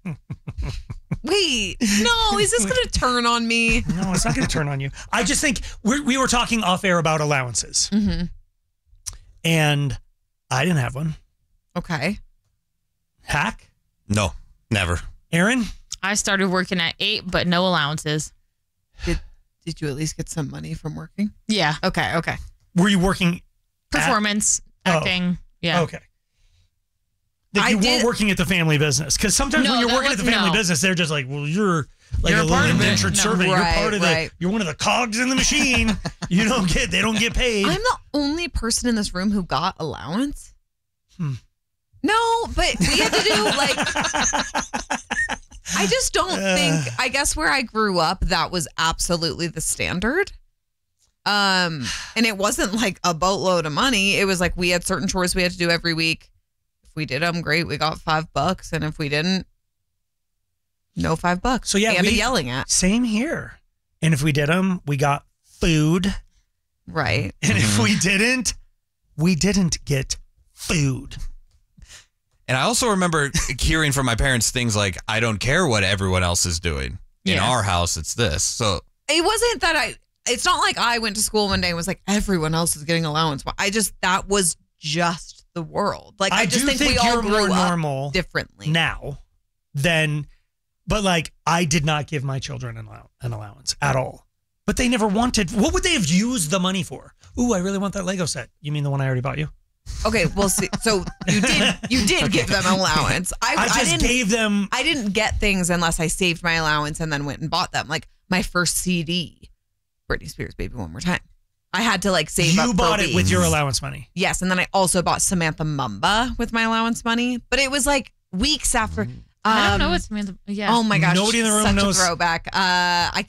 Wait, no, is this going to turn on me? No, it's not going to turn on you. I just think we were talking off air about allowances. Mm-hmm. And I didn't have one. Okay. Hack? No, never. Aaron? I started working at 8, but no allowances. Did you at least get some money from working? Yeah. Okay. Were you working Performance, acting. Yeah. Okay. That you weren't working at the family business. Because sometimes when you're working at the family business, they're just like, well, you're like a little indentured servant. You're part of you're one of the cogs in the machine. They don't get paid. I'm the only person in this room who got allowance. No, but we had to do I just don't think, I guess where I grew up, that was absolutely the standard. And it wasn't like a boatload of money. It was like we had certain chores we had to do every week. If we did them, great, we got $5. And if we didn't, no $5. So yeah, and yelling at. Same here. And if we did them, we got food. Right. And if we didn't get food. And I also remember hearing from my parents things like, I don't care what everyone else is doing. In our house, it's this. So it wasn't that it's not like I went to school one day and was like, everyone else is getting allowance. That was just the world. Like, I just think we all you're grew more up normal differently now but like, I did not give my children an allowance at all. But they never wanted, what would they have used the money for? Ooh, I really want that Lego set. You mean the one I already bought you? Okay, well, see, so you did give them an allowance. I didn't get things unless I saved my allowance and then went and bought them. Like my first CD, Britney Spears' "Baby One More Time." I had to save up. You bought it with your allowance money. Yes, and then I also bought Samantha Mumba with my allowance money. But it was weeks after. I don't know what Samantha. Yeah. Oh my gosh. Nobody in the room knows. Such a throwback. I